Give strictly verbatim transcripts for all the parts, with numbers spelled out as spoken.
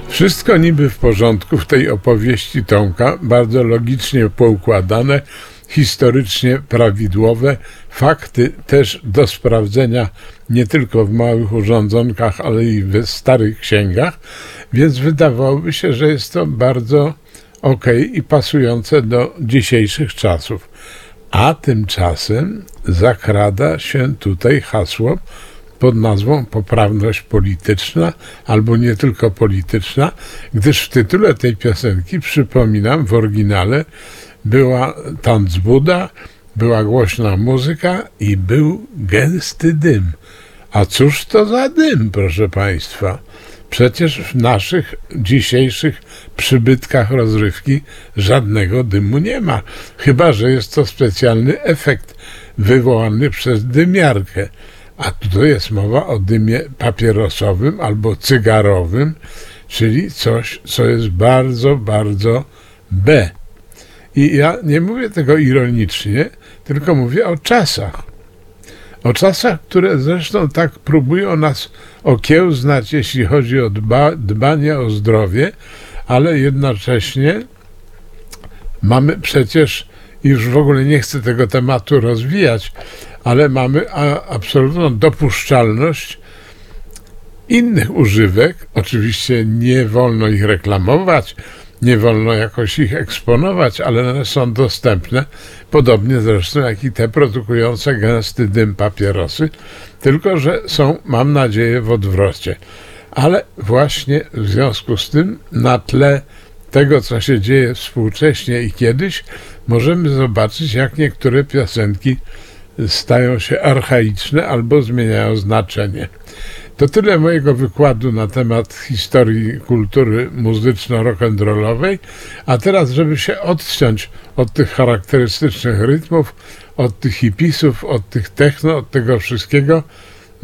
Wszystko niby w porządku w tej opowieści Tomka, bardzo logicznie poukładane, historycznie prawidłowe, fakty też do sprawdzenia nie tylko w małych urządzonkach, ale i w starych księgach, więc wydawałoby się, że jest to bardzo okej i pasujące do dzisiejszych czasów. A tymczasem zakrada się tutaj hasło pod nazwą poprawność polityczna, albo nie tylko polityczna, gdyż w tytule tej piosenki, przypominam, w oryginale była tanc Buda, była głośna muzyka i był gęsty dym. A cóż to za dym, proszę Państwa? Przecież w naszych dzisiejszych przybytkach rozrywki żadnego dymu nie ma, chyba że jest to specjalny efekt wywołany przez dymiarkę. A tu jest mowa o dymie papierosowym albo cygarowym, czyli coś, co jest bardzo, bardzo B. I ja nie mówię tego ironicznie, tylko mówię o czasach. O czasach, które zresztą tak próbują nas okiełznać, jeśli chodzi o dba, dbanie o zdrowie, ale jednocześnie mamy przecież, już w ogóle nie chcę tego tematu rozwijać, ale mamy a, absolutną dopuszczalność innych używek. Oczywiście nie wolno ich reklamować, nie wolno jakoś ich eksponować, ale one są dostępne, podobnie zresztą jak i te produkujące gęsty dym papierosy, tylko że są, mam nadzieję, w odwrocie. Ale właśnie w związku z tym, na tle tego, co się dzieje współcześnie i kiedyś, możemy zobaczyć, jak niektóre piosenki stają się archaiczne albo zmieniają znaczenie. To tyle mojego wykładu na temat historii kultury muzyczno-rock'n'rollowej, a teraz, żeby się odciąć od tych charakterystycznych rytmów, od tych hipisów, od tych techno, od tego wszystkiego,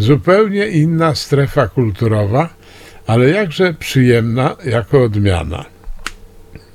zupełnie inna strefa kulturowa, ale jakże przyjemna jako odmiana.